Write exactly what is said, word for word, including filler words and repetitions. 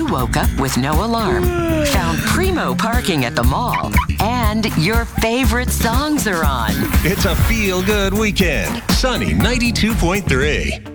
woke up with no alarm, found primo parking at the mall, and your favorite songs are on. It's a feel-good weekend. Sunny ninety-two point three.